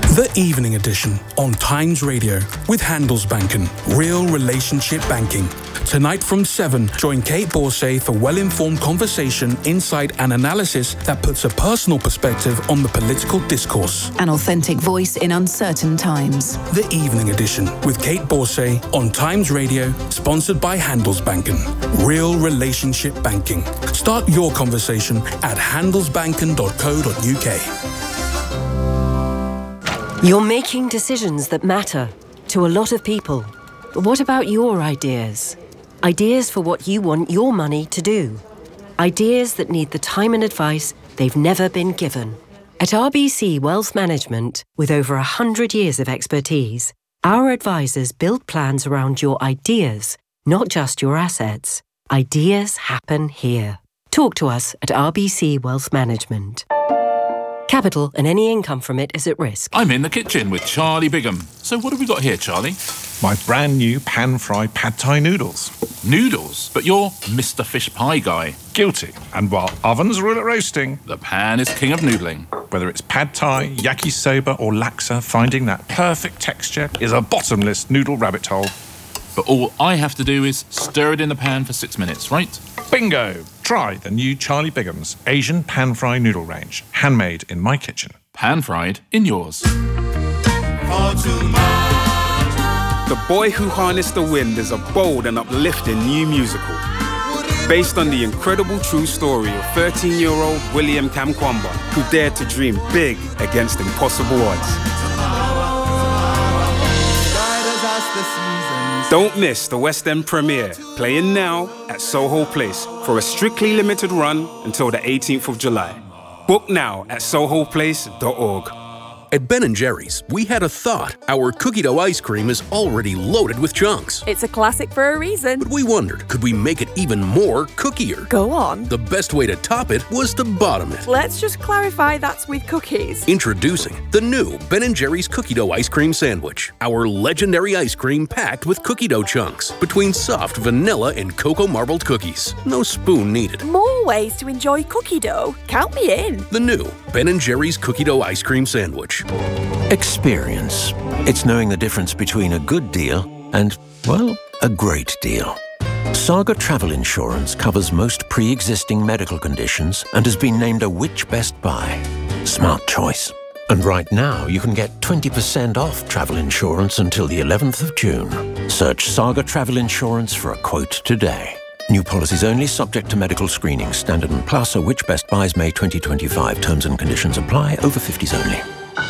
The Evening Edition on Times Radio with Handelsbanken, real relationship banking. Tonight from 7, join Kate Borsay for well-informed conversation, insight and analysis that puts a personal perspective on the political discourse. An authentic voice in uncertain times. The Evening Edition with Kate Borsay on Times Radio, sponsored by Handelsbanken. Real relationship banking. Start your conversation at handelsbanken.co.uk. You're making decisions that matter to a lot of people. But what about your ideas? Ideas for what you want your money to do. Ideas that need the time and advice they've never been given. At RBC Wealth Management, with over 100 years of expertise, our advisors build plans around your ideas, not just your assets. Ideas happen here. Talk to us at RBC Wealth Management. Capital and any income from it is at risk. I'm in the kitchen with Charlie Bigham. So what have we got here, Charlie? My brand new pan-fried pad thai noodles. Noodles? But you're Mr. Fish Pie guy. Guilty. And while ovens rule at roasting, the pan is king of noodling. Whether it's pad thai, yakisoba or laksa, finding that perfect texture is a bottomless noodle rabbit hole. But all I have to do is stir it in the pan for 6 minutes, right? Bingo! Try the new Charlie Bigham's Asian pan-fried noodle range. Handmade in my kitchen. Pan-fried in yours. The Boy Who Harnessed the Wind is a bold and uplifting new musical based on the incredible true story of 13-year-old William Kamkwamba, who dared to dream big against impossible odds. Don't miss the West End premiere, playing now at Soho Place for a strictly limited run until the 18th of July. Book now at sohoplace.org. At Ben & Jerry's, we had a thought. Our cookie dough ice cream is already loaded with chunks. It's a classic for a reason. But we wondered, could we make it even more cookier? Go on. The best way to top it was to bottom it. Let's just clarify that's with cookies. Introducing the new Ben & Jerry's Cookie Dough Ice Cream Sandwich. Our legendary ice cream packed with cookie dough chunks between soft vanilla and cocoa marbled cookies. No spoon needed. More ways to enjoy cookie dough. Count me in. The new Ben & Jerry's Cookie Dough Ice Cream Sandwich. Experience. It's knowing the difference between a good deal and, well, a great deal. Saga Travel Insurance covers most pre-existing medical conditions and has been named a Which Best Buy. Smart choice. And right now, you can get 20% off travel insurance until the 11th of June. Search Saga Travel Insurance for a quote today. New policies only, subject to medical screening. Standard and Plus or Which Best Buys May 2025. Terms and conditions apply. Over 50s only.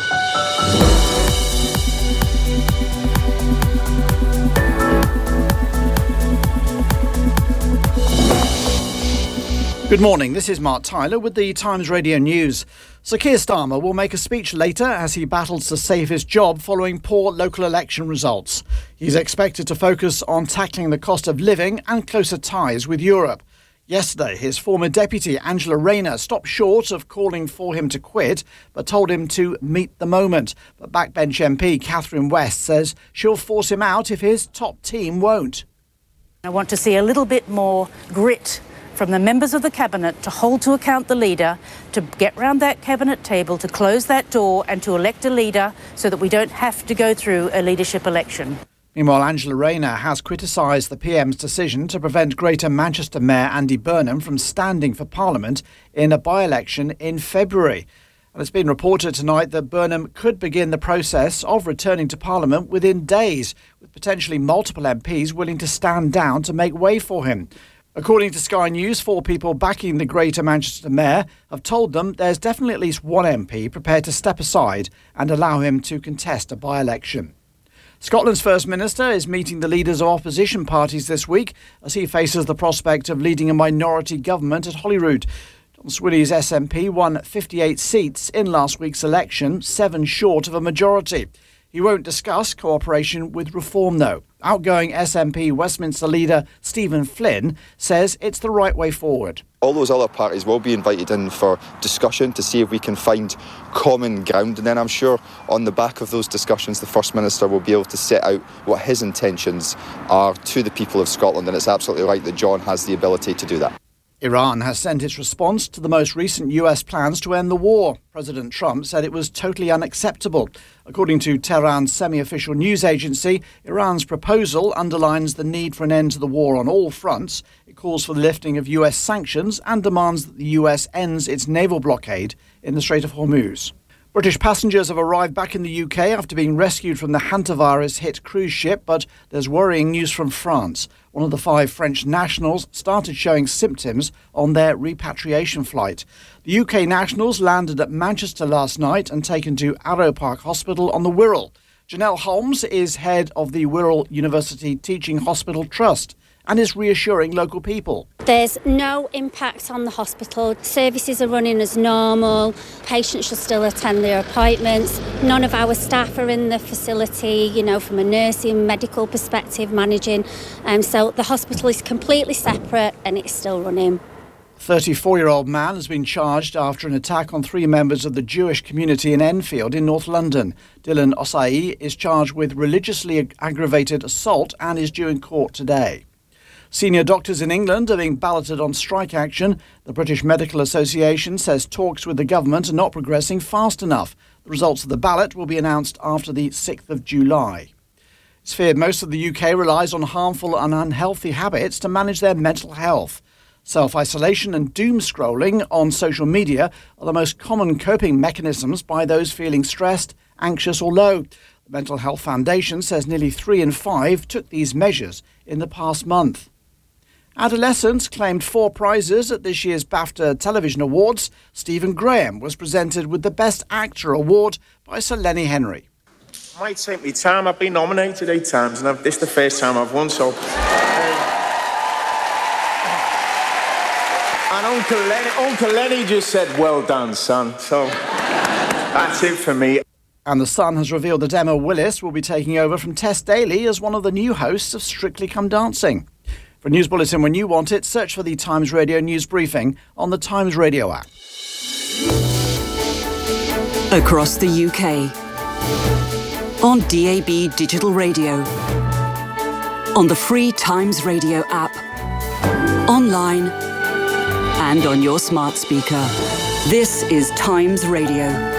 Good morning, this is Mark Tyler with the Times Radio News. Sir Keir Starmer will make a speech later as he battles to save his job following poor local election results. He's expected to focus on tackling the cost of living and closer ties with Europe. Yesterday, his former deputy, Angela Rayner, stopped short of calling for him to quit, but told him to meet the moment. But backbench MP Catherine West says she'll force him out if his top team won't. I want to see a little bit more grit from the members of the Cabinet to hold to account the leader, to get round that Cabinet table, to close that door and to elect a leader so that we don't have to go through a leadership election. Meanwhile, Angela Rayner has criticised the PM's decision to prevent Greater Manchester Mayor Andy Burnham from standing for Parliament in a by-election in February. And it's been reported tonight that Burnham could begin the process of returning to Parliament within days, with potentially multiple MPs willing to stand down to make way for him. According to Sky News, 4 people backing the Greater Manchester Mayor have told them there's definitely at least one MP prepared to step aside and allow him to contest a by-election. Scotland's First Minister is meeting the leaders of opposition parties this week as he faces the prospect of leading a minority government at Holyrood. John Swilly's SNP won 58 seats in last week's election, 7 short of a majority. He won't discuss cooperation with Reform, though. Outgoing SNP Westminster leader Stephen Flynn says it's the right way forward. All those other parties will be invited in for discussion to see if we can find common ground, and then I'm sure on the back of those discussions the First Minister will be able to set out what his intentions are to the people of Scotland, and it's absolutely right that John has the ability to do that. Iran has sent its response to the most recent US plans to end the war. President Trump said it was totally unacceptable. According to Tehran's semi-official news agency, Iran's proposal underlines the need for an end to the war on all fronts. It calls for the lifting of US sanctions and demands that the US ends its naval blockade in the Strait of Hormuz. British passengers have arrived back in the UK after being rescued from the hantavirus-hit cruise ship, but there's worrying news from France. One of the 5 French nationals started showing symptoms on their repatriation flight. The UK nationals landed at Manchester last night and taken to Arrow Park Hospital on the Wirral. Janelle Holmes is head of the Wirral University Teaching Hospital Trust and is reassuring local people. There's no impact on the hospital. Services are running as normal. Patients should still attend their appointments. None of our staff are in the facility, from a nursing, medical perspective, managing. So the hospital is completely separate and it's still running. A 34-year-old man has been charged after an attack on 3 members of the Jewish community in Enfield in North London. Dylan Osai is charged with religiously aggravated assault and is due in court today. Senior doctors in England are being balloted on strike action. The British Medical Association says talks with the government are not progressing fast enough. The results of the ballot will be announced after the 6th of July. It's feared most of the UK relies on harmful and unhealthy habits to manage their mental health. Self-isolation and doom scrolling on social media are the most common coping mechanisms by those feeling stressed, anxious or low. The Mental Health Foundation says nearly 3 in 5 took these measures in the past month. Adolescents claimed 4 prizes at this year's BAFTA Television Awards. Stephen Graham was presented with the Best Actor award by Sir Lenny Henry. Might take me time. I've been nominated 8 times and this is the first time I've won, so... And Uncle Lenny just said, well done, son. So that's it for me. And The Sun has revealed that Emma Willis will be taking over from Tess Daly as one of the new hosts of Strictly Come Dancing. For a news bulletin when you want it, search for the Times Radio News Briefing on the Times Radio app. Across the UK. On DAB Digital Radio. On the free Times Radio app. Online. And on your smart speaker. This is Times Radio.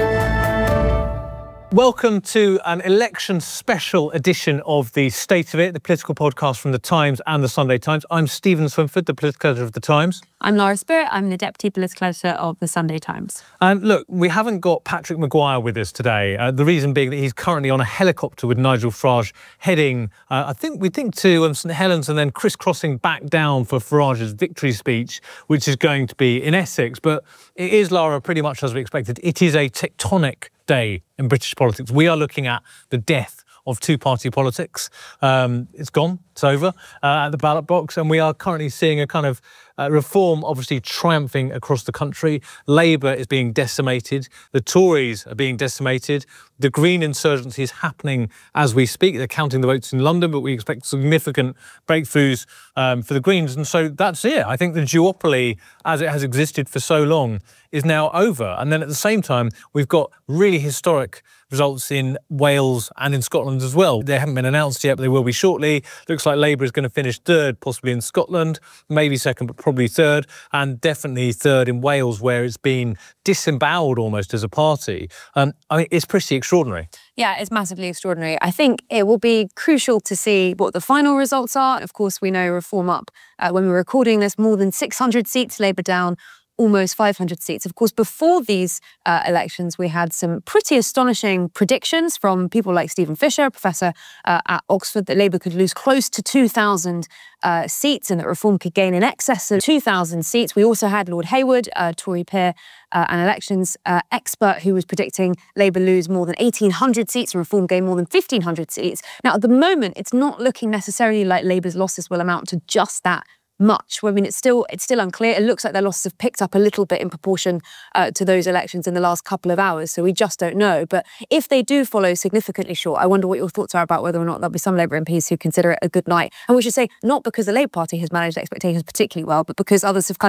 Welcome to an election special edition of the State of It, the political podcast from The Times and The Sunday Times. I'm Stephen Swinford, the political editor of The Times. I'm Laura Spirit. I'm the deputy political editor of The Sunday Times. And look, we haven't got Patrick Maguire with us today. The reason being that he's currently on a helicopter with Nigel Farage heading, we think to St Helens and then crisscrossing back down for Farage's victory speech, which is going to be in Essex. But it is, Laura, pretty much as we expected. It is a tectonic day in British politics. We are looking at the death of two-party politics. It's gone, it's over at the ballot box, and we are currently seeing a kind of reform obviously triumphing across the country. Labour is being decimated, the Tories are being decimated, the Green insurgency is happening as we speak. They're counting the votes in London, but we expect significant breakthroughs for the Greens, and so that's it. I think the duopoly, as it has existed for so long, is now over. And then at the same time, we've got really historic results in Wales and in Scotland as well. They haven't been announced yet, but they will be shortly. Looks like Labour is going to finish third, possibly in Scotland, maybe second, but probably third, and definitely third in Wales, where it's been disemboweled almost as a party. I mean, it's pretty extraordinary. Yeah, it's massively extraordinary. I think it will be crucial to see what the final results are. Of course, we know Reform up, when we're recording this, more than 600 seats, Labour down almost 500 seats. Of course, before these elections, we had some pretty astonishing predictions from people like Stephen Fisher, a professor at Oxford, that Labour could lose close to 2,000 seats and that Reform could gain in excess of 2,000 seats. We also had Lord Hayward, Tory peer and elections expert, who was predicting Labour lose more than 1,800 seats and Reform gain more than 1,500 seats. Now, at the moment, it's not looking necessarily like Labour's losses will amount to just that much. I mean, it's still unclear. It looks like their losses have picked up a little bit in proportion to those elections in the last couple of hours, so we just don't know. But if they do follow significantly short, I wonder what your thoughts are about whether or not there'll be some Labour MPs who consider it a good night. And we should say, not because the Labour Party has managed expectations particularly well, but because others have kind of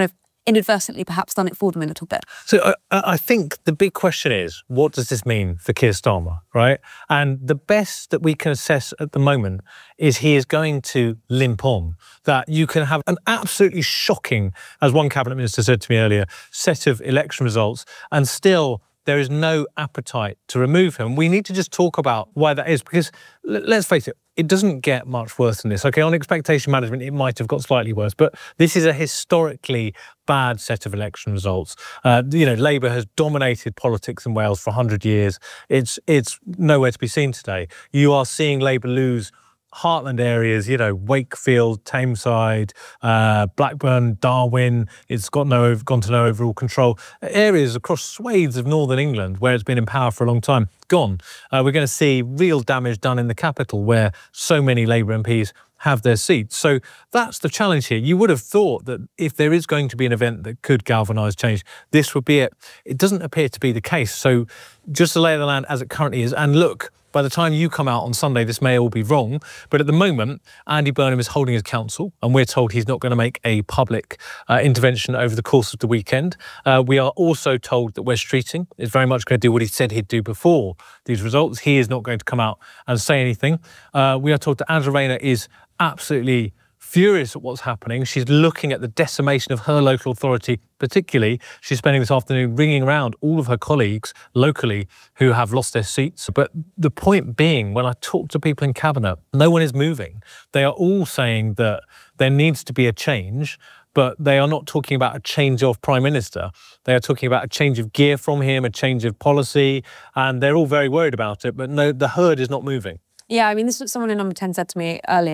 inadvertently perhaps done it for them a little bit. So I think the big question is, what does this mean for Keir Starmer, right? And the best that we can assess at the moment is he is going to limp on. That you can have an absolutely shocking, as one cabinet minister said to me earlier, set of election results, and still there is no appetite to remove him. We need to just talk about why that is, because let's face it, it doesn't get much worse than this. Okay, on expectation management, it might have got slightly worse, but this is a historically bad set of election results. Labour has dominated politics in Wales for 100 years. It's nowhere to be seen today. You are seeing Labour lose heartland areas, Wakefield, Tameside, Blackburn, Darwin. It's gone to no overall control. Areas across swathes of northern England where it's been in power for a long time, gone. We're going to see real damage done in the capital where so many Labour MPs have their seats. So that's the challenge here. You would have thought that if there is going to be an event that could galvanise change, this would be it. It doesn't appear to be the case. So just the lay of the land as it currently is. And look, by the time you come out on Sunday, this may all be wrong. But at the moment, Andy Burnham is holding his counsel, and we're told he's not going to make a public intervention over the course of the weekend. We are also told that Wes Streeting is very much going to do what he said he'd do before these results. He is not going to come out and say anything. We are told that Angela Rayner is absolutely furious at what's happening. She's looking at the decimation of her local authority, particularly. She's spending this afternoon ringing around all of her colleagues locally who have lost their seats. But the point being, when I talk to people in Cabinet, no one is moving. They are all saying that there needs to be a change, but they are not talking about a change of Prime Minister. They are talking about a change of gear from him, a change of policy, and they're all very worried about it. But no, the herd is not moving. Yeah, I mean, this is what someone in Number 10 said to me earlier.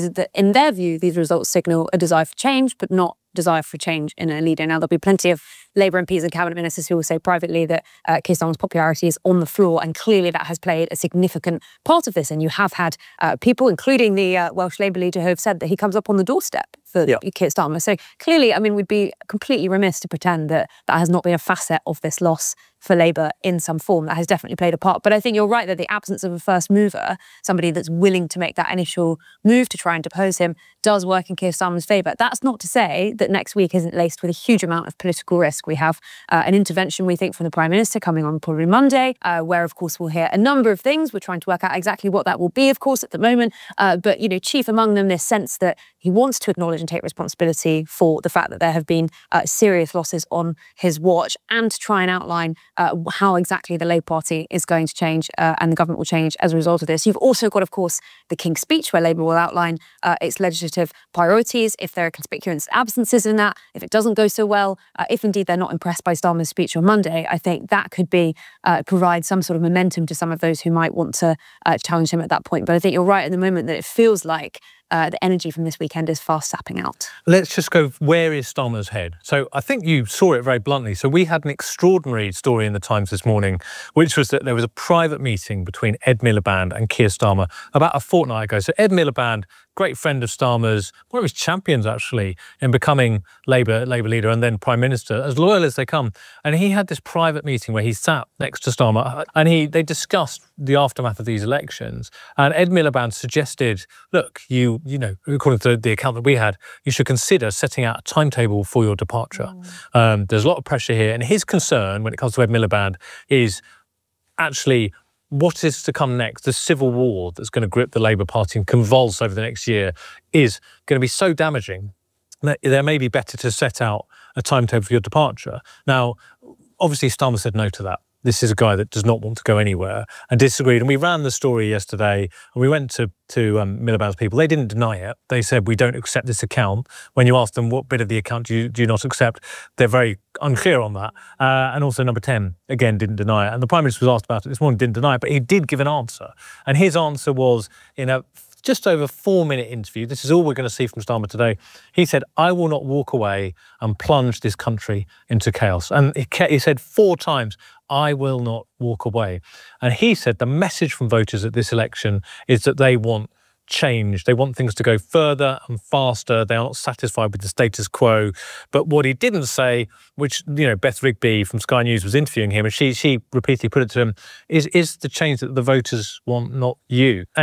In their view, these results signal a desire for change, but not desire for change in a leader. Now, there'll be plenty of Labour MPs and cabinet ministers who will say privately that Keir Starmer's popularity is on the floor, and clearly that has played a significant part of this. And you have had people, including the Welsh Labour leader, who have said that he comes up on the doorstep for Keir Starmer. So clearly, I mean, we'd be completely remiss to pretend that that has not been a facet of this loss for Labour in some form. That has definitely played a part. But I think you're right that the absence of a first mover, somebody that's willing to make that initial move to try and depose him, does work in Keir Starmer's favour. That's not to say that next week isn't laced with a huge amount of political risk. We have an intervention, we think, from the Prime Minister coming on probably Monday, where, of course, we'll hear a number of things. We're trying to work out exactly what that will be, of course, at the moment. But, chief among them, this sense that he wants to acknowledge and take responsibility for the fact that there have been serious losses on his watch, and to try and outline how exactly the Labour Party is going to change and the government will change as a result of this. You've also got, of course, the King's Speech, where Labour will outline its legislative priorities, if there are conspicuous absences in that, if it doesn't go so well, if indeed they're not impressed by Starmer's speech on Monday. I think that could be provide some sort of momentum to some of those who might want to challenge him at that point. But I think you're right at the moment that it feels like the energy from this weekend is fast sapping out. Let's just go, where is Starmer's head? So I think you saw it very bluntly. So we had an extraordinary story in the Times this morning, which was that there was a private meeting between Ed Miliband and Keir Starmer about a fortnight ago. So Ed Miliband, great friend of Starmer's, one of his champions actually in becoming Labour leader and then Prime Minister, as loyal as they come. And he had this private meeting where he sat next to Starmer and they discussed the aftermath of these elections. And Ed Miliband suggested, look, you know, according to the account that we had, you should consider setting out a timetable for your departure. There's a lot of pressure here. And his concern when it comes to Ed Miliband is actually what is to come next. The civil war that's going to grip the Labour Party and convulse over the next year is going to be so damaging that there may be better to set out a timetable for your departure. Now, obviously, Starmer said no to that. This is a guy that does not want to go anywhere and disagreed. And we ran the story yesterday and we went to Miliband's people. They didn't deny it. They said, we don't accept this account. When you ask them what bit of the account do you not accept, they're very unclear on that. And also Number 10, again, didn't deny it. And the Prime Minister was asked about it this morning, didn't deny it, but he did give an answer. And his answer was in a just over 4-minute interview. This is all we're going to see from Starmer today. He said, I will not walk away and plunge this country into chaos. And he said 4 times, I will not walk away. And he said the message from voters at this election is that they want change. They want things to go further and faster. They are not satisfied with the status quo. But what he didn't say, which, Beth Rigby from Sky News was interviewing him, and she repeatedly put it to him, is the change that the voters want, not you. And he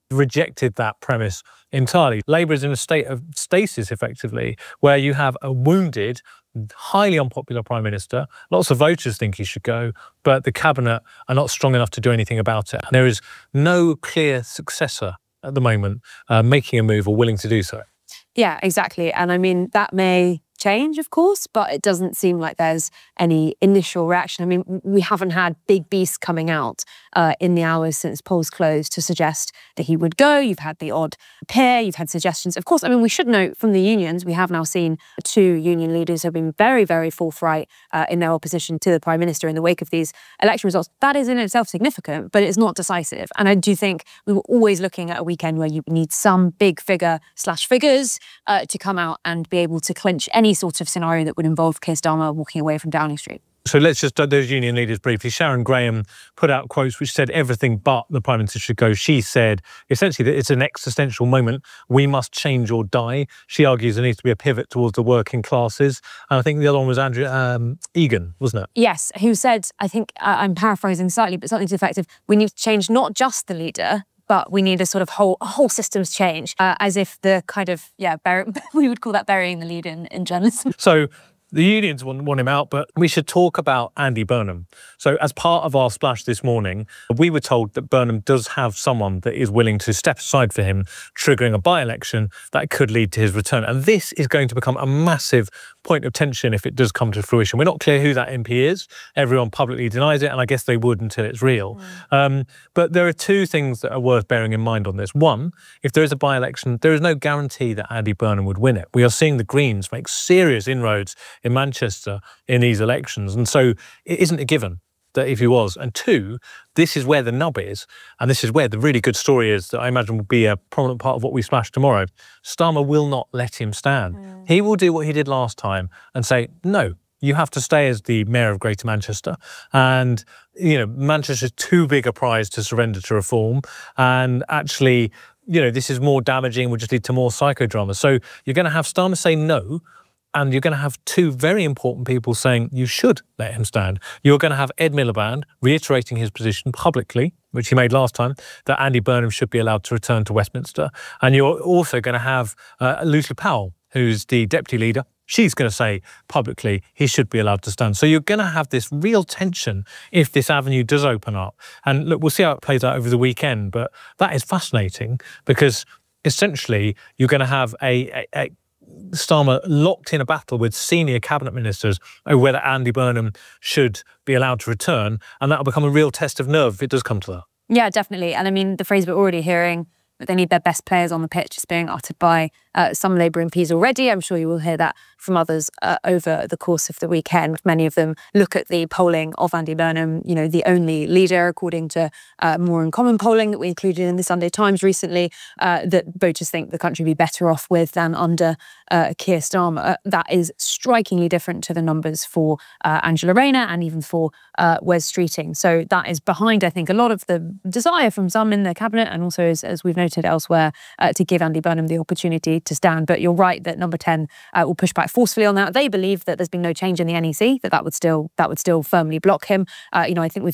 rejected that premise entirely. Labour is in a state of stasis, effectively, where you have a wounded, highly unpopular Prime Minister. Lots of voters think he should go, but the Cabinet are not strong enough to do anything about it. And there is no clear successor at the moment making a move or willing to do so. Yeah, exactly. And I mean, that may change, of course, but it doesn't seem like there's any initial reaction. I mean, we haven't had big beasts coming out in the hours since polls closed to suggest that he would go. You've had the odd pair, you've had suggestions. Of course, I mean, we should note from the unions, we have now seen 2 union leaders who have been very, very forthright in their opposition to the Prime Minister in the wake of these election results. That is in itself significant, but it's not decisive. And I do think we were always looking at a weekend where you need some big figure/figures to come out and be able to clinch any sort of scenario that would involve Keir Starmer walking away from Downing Street. So let's just those union leaders briefly. Sharon Graham put out quotes which said everything but the Prime Minister should go. She said essentially that it's an existential moment. We must change or die. She argues there needs to be a pivot towards the working classes. And I think the other one was Andrew Egan, wasn't it? Yes, who said, I think I'm paraphrasing slightly, but something to the effect of we need to change not just the leader, but we need a sort of whole systems change, as if the kind of, we would call that burying the lead in journalism. So the unions want him out, but we should talk about Andy Burnham. So as part of our splash this morning, we were told that Burnham does have someone that is willing to step aside for him, triggering a by-election that could lead to his return. And this is going to become a massive point of tension if it does come to fruition. We're not clear who that MP is. Everyone publicly denies it, and I guess they would until it's real. But there are 2 things that are worth bearing in mind on this. One, if there is a by-election, there is no guarantee that Andy Burnham would win it. We are seeing the Greens make serious inroads in Manchester in these elections, and so it isn't a given that if he was. And 2, this is where the nub is, and this is where the really good story is that I imagine will be a prominent part of what we smash tomorrow. Starmer will not let him stand. He will do what he did last time and say, no, you have to stay as the Mayor of Greater Manchester. And, you know, Manchester's too big a prize to surrender to reform. And actually, you know, this is more damaging, will just lead to more psychodrama. So you're going to have Starmer say no, and you're going to have 2 very important people saying you should let him stand. You're going to have Ed Miliband reiterating his position publicly, which he made last time, that Andy Burnham should be allowed to return to Westminster. And you're also going to have Lucy Powell, who's the deputy leader. She's going to say publicly he should be allowed to stand. So you're going to have this real tension if this avenue does open up. And look, we'll see how it plays out over the weekend, but that is fascinating because essentially you're going to have a Starmer locked in a battle with senior cabinet ministers over whether Andy Burnham should be allowed to return, and that'll become a real test of nerve if it does come to that. Yeah, definitely. And I mean, the phrase we're already hearing, that they need their best players on the pitch, is being uttered by some Labour MPs already. I'm sure you will hear that from others over the course of the weekend. Many of them look at the polling of Andy Burnham, you know, the only leader, according to More in Common polling that we included in the Sunday Times recently, that voters think the country would be better off with than under Keir Starmer. That is strikingly different to the numbers for Angela Rayner and even for Wes Streeting. So that is behind, I think, a lot of the desire from some in the cabinet and also, as we've noted elsewhere, to give Andy Burnham the opportunity to stand. But you're right that Number 10 will push back forcefully on that. They believe that there's been no change in the NEC, that would still firmly block him. You know, I think we've